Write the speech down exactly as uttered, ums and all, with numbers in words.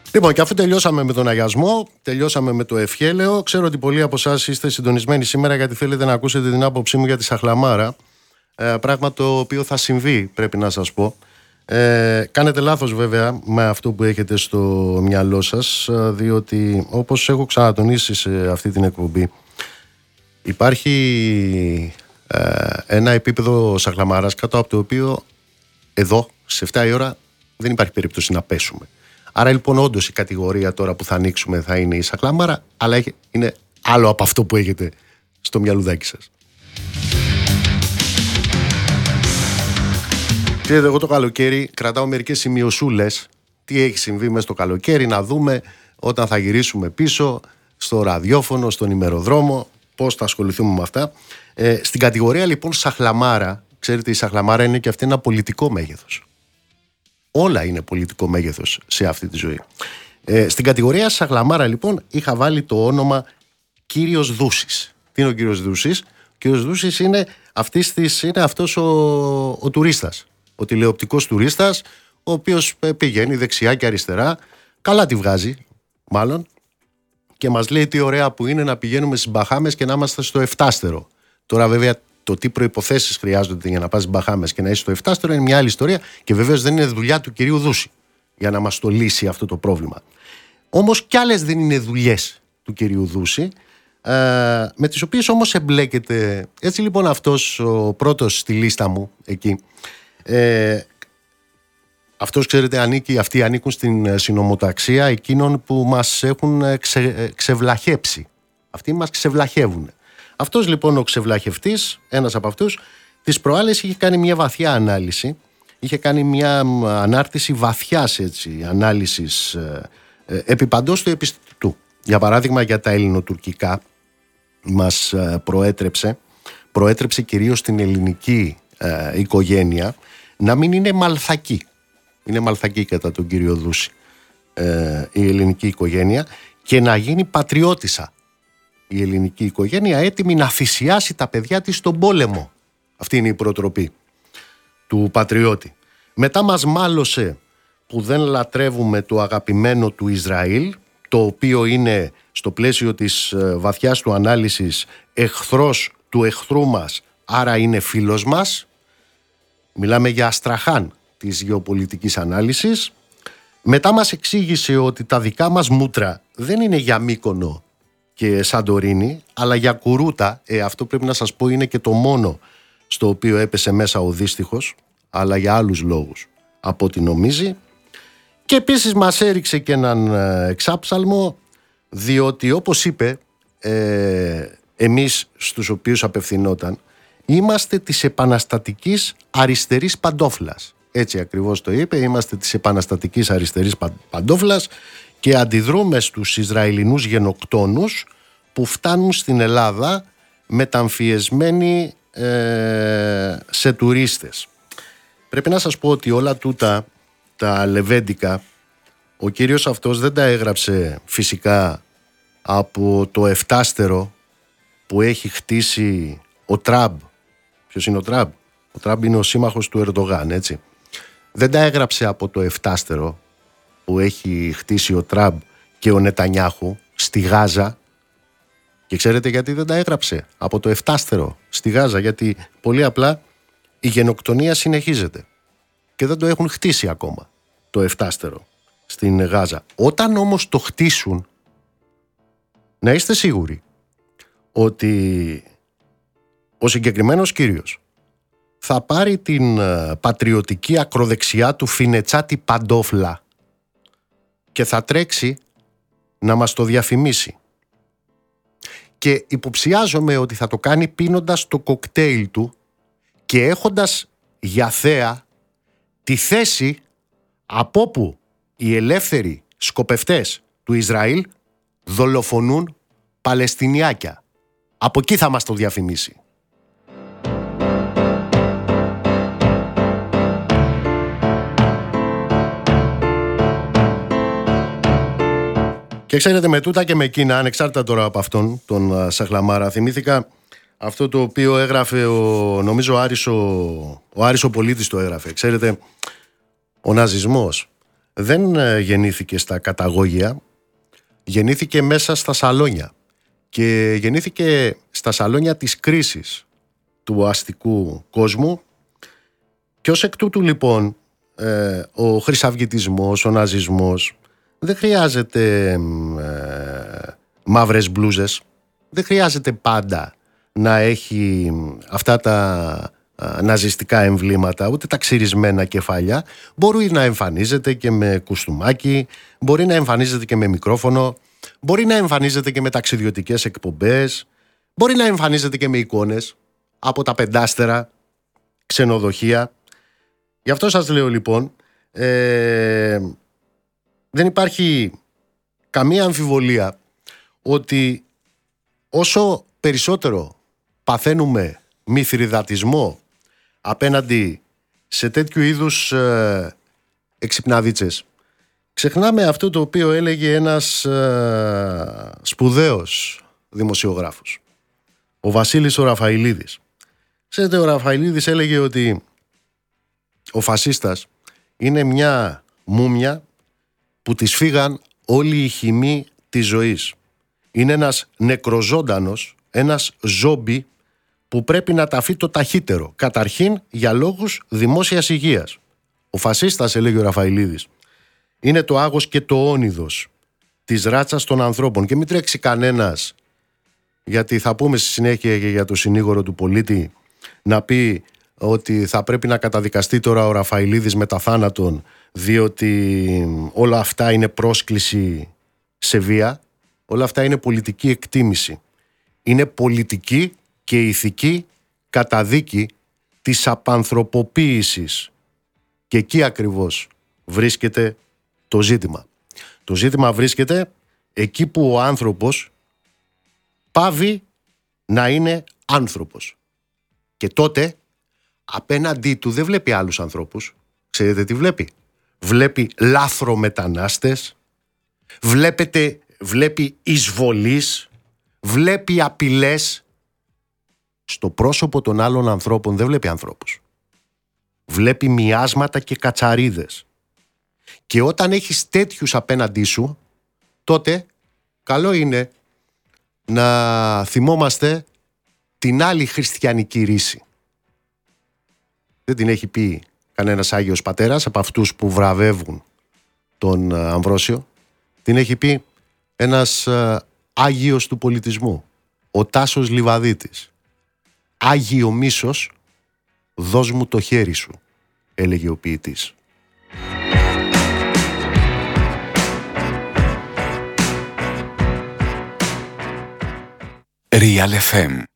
Λοιπόν, και αφού τελειώσαμε με τον αγιασμό, τελειώσαμε με το ευχέλαιο, ξέρω ότι πολλοί από εσάς είστε συντονισμένοι σήμερα γιατί θέλετε να ακούσετε την άποψή μου για τη σαχλαμάρα. Ε, πράγμα το οποίο θα συμβεί, πρέπει να σας πω. Ε, κάνετε λάθος βέβαια με αυτό που έχετε στο μυαλό σας, διότι όπως έχω ξανατονίσει σε αυτή την εκπομπή, υπάρχει ε, ένα επίπεδο σαχλαμάρας κάτω από το οποίο εδώ, σε εφτά η ώρα, δεν υπάρχει περίπτωση να πέσουμε. Άρα λοιπόν όντως η κατηγορία τώρα που θα ανοίξουμε θα είναι η σαχλαμάρα, αλλά είναι άλλο από αυτό που έχετε στο μυαλουδάκι σας. Ξέρετε, εγώ το καλοκαίρι κρατάω μερικές σημειωσούλες. Τι έχει συμβεί μες στο καλοκαίρι, να δούμε όταν θα γυρίσουμε πίσω στο ραδιόφωνο, στον ημεροδρόμο, πώς θα ασχοληθούμε με αυτά. Ε, στην κατηγορία λοιπόν σαχλαμάρα, ξέρετε, η σαχλαμάρα είναι και αυτή ένα πολιτικό μέγεθος. Όλα είναι πολιτικό μέγεθος σε αυτή τη ζωή. Ε, στην κατηγορία σαχλαμάρα λοιπόν είχα βάλει το όνομα κύριος Δούσης. Τι είναι ο κύριος Δούσης? Ο κύριος Δούσης είναι, αυτής της, είναι αυτός ο, ο τουρίστας, ο τηλεοπτικός τουρίστας, ο οποίος πηγαίνει δεξιά και αριστερά, καλά τη βγάζει μάλλον, και μας λέει τι ωραία που είναι να πηγαίνουμε στις Μπαχάμες και να είμαστε στο εφτάστερο. Τώρα βέβαια το τι προϋποθέσεις χρειάζονται για να πας στις Μπαχάμες και να είσαι στο εφτάστερο είναι μια άλλη ιστορία και βεβαίως δεν είναι δουλειά του κυρίου Δούση για να μας το λύσει αυτό το πρόβλημα. Όμως κι άλλες δεν είναι δουλειές του κυρίου Δούση, ε, με τις οποίες όμως εμπλέκεται. Έτσι λοιπόν αυτός ο πρώτος στη λίστα μου εκεί, ε, αυτός ξέρετε ανήκει, αυτοί ανήκουν στην συνομοταξία εκείνων που μας έχουν ξε, ξεβλαχέψει. Αυτοί μας ξεβλαχεύουν. Αυτός λοιπόν ο ξεβλαχευτής, ένας από αυτούς, τις προάλλες είχε κάνει μια βαθιά ανάλυση, είχε κάνει μια ανάρτηση βαθιάς έτσι, ανάλυσης ε, ε, επί παντός του επιστητού. Για παράδειγμα για τα ελληνοτουρκικά μας ε, προέτρεψε, προέτρεψε κυρίως την ελληνική ε, οικογένεια να μην είναι μαλθακή. Είναι μαλθακή κατά τον κύριο Δούση ε, η ελληνική οικογένεια και να γίνει πατριώτισσα η ελληνική οικογένεια, έτοιμη να θυσιάσει τα παιδιά της στον πόλεμο. Αυτή είναι η προτροπή του πατριώτη. Μετά μας μάλωσε που δεν λατρεύουμε το αγαπημένο του Ισραήλ, το οποίο είναι στο πλαίσιο της βαθιάς του ανάλυσης εχθρός του εχθρού μας, άρα είναι φίλος μας. Μιλάμε για Αστραχάν της γεωπολιτικής ανάλυσης. Μετά μας εξήγησε ότι τα δικά μας μούτρα δεν είναι για Μύκονο και Σαντορίνη, αλλά για Κουρούτα. Ε, αυτό πρέπει να σας πω είναι και το μόνο στο οποίο έπεσε μέσα ο δύστιχος, αλλά για άλλους λόγους από ό,τι νομίζει. Και επίσης μας έριξε και έναν εξάψαλμο, διότι όπως είπε, ε, εμείς στους οποίους απευθυνόταν, είμαστε της επαναστατικής αριστερής παντόφλας. Έτσι ακριβώς το είπε, είμαστε της επαναστατικής αριστερής παντόφλας και αντιδρούμε στους Ισραηλινούς γενοκτόνους που φτάνουν στην Ελλάδα μεταμφιεσμένοι ε, σε τουρίστες. Πρέπει να σας πω ότι όλα τούτα τα λεβέντικα ο κύριος αυτός δεν τα έγραψε φυσικά από το εφτάστερο που έχει χτίσει ο Τραμπ. Ποιος είναι ο Τραμπ? Ο Τραμπ είναι ο σύμμαχος του Ερντογάν, έτσι. Δεν τα έγραψε από το εφτάστερο που έχει χτίσει ο Τραμπ και ο Νετανιάχου στη Γάζα. Και ξέρετε γιατί δεν τα έγραψε από το εφτάστερο στη Γάζα? Γιατί πολύ απλά η γενοκτονία συνεχίζεται και δεν το έχουν χτίσει ακόμα το εφτάστερο στην Γάζα. Όταν όμως το χτίσουν, να είστε σίγουροι ότι ο συγκεκριμένος κύριος θα πάρει την πατριωτική ακροδεξιά του φινετσάτη παντόφλα και θα τρέξει να μας το διαφημίσει. Και υποψιάζομαι ότι θα το κάνει πίνοντας το κοκτέιλ του και έχοντας για θέα τη θέση από όπου οι ελεύθεροι σκοπευτές του Ισραήλ δολοφονούν Παλαιστινιάκια. Από εκεί θα μας το διαφημίσει. Και ξέρετε, με τούτα και με εκείνα, ανεξάρτητα τώρα από αυτόν τον Σαχλαμάρα, θυμήθηκα αυτό το οποίο έγραφε ο, νομίζω ο Άρης ο, ο Άρης ο Πολίτης το έγραφε. Ξέρετε, ο ναζισμός δεν γεννήθηκε στα καταγόγια, γεννήθηκε μέσα στα σαλόνια και γεννήθηκε στα σαλόνια της κρίσης του αστικού κόσμου και ως εκ τούτου λοιπόν ε, ο χρυσαυγητισμός, ο ναζισμός δεν χρειάζεται ε, μαύρες μπλούζες, δεν χρειάζεται πάντα να έχει αυτά τα ναζιστικά εμβλήματα, ούτε τα ξυρισμένα κεφάλια. Μπορεί να εμφανίζεται και με κουστούμάκι, μπορεί να εμφανίζεται και με μικρόφωνο, μπορεί να εμφανίζεται και με ταξιδιωτικές εκπομπές, μπορεί να εμφανίζεται και με εικόνες από τα πεντάστερα, ξενοδοχεία. Γι' αυτό σας λέω λοιπόν, ε, δεν υπάρχει καμία αμφιβολία ότι όσο περισσότερο παθαίνουμε μυθριδατισμό απέναντι σε τέτοιου είδους ε, εξυπναδίτσες, ξεχνάμε αυτό το οποίο έλεγε ένας ε, σπουδαίος δημοσιογράφος, ο Βασίλης ο Ραφαηλίδης. Ξέρετε, ο Ραφαηλίδης έλεγε ότι ο φασίστας είναι μια μούμια που της φύγαν όλοι οι χυμοί της ζωής. Είναι ένας νεκροζώντανος, ένας ζόμπι που πρέπει να ταφεί το ταχύτερο, καταρχήν για λόγους δημόσιας υγείας. Ο φασίστας, έλεγε ο Ραφαηλίδης, είναι το άγος και το όνειδος της ράτσας των ανθρώπων. Και μην τρέξει κανένας, γιατί θα πούμε στη συνέχεια και για το συνήγορο του πολίτη, να πει ότι θα πρέπει να καταδικαστεί τώρα ο Ραφαηλίδης μετά θάνατον, διότι όλα αυτά είναι πρόσκληση σε βία. Όλα αυτά είναι πολιτική εκτίμηση. Είναι πολιτική και ηθική καταδίκη της απανθρωποποίησης. Και εκεί ακριβώς βρίσκεται το ζήτημα. Το ζήτημα βρίσκεται εκεί που ο άνθρωπος πάβει να είναι άνθρωπος. Και τότε απέναντί του δεν βλέπει άλλους ανθρώπους. Ξέρετε τι βλέπει? Βλέπει λάθρομετανάστες, βλέπετε, βλέπει εισβολείς, βλέπει απειλές. Στο πρόσωπο των άλλων ανθρώπων δεν βλέπει ανθρώπους. Βλέπει μιάσματα και κατσαρίδες. Και όταν έχεις τέτοιους απέναντί σου, τότε καλό είναι να θυμόμαστε την άλλη χριστιανική ρίση. Δεν την έχει πει κανένας Άγιος Πατέρας από αυτούς που βραβεύουν τον Αμβρόσιο. Την έχει πει ένας Άγιος του πολιτισμού, ο Τάσος Λιβαδίτης. «Άγιο μίσος, δώσ' μου το χέρι σου», έλεγε ο ποιητής. Real εφ εμ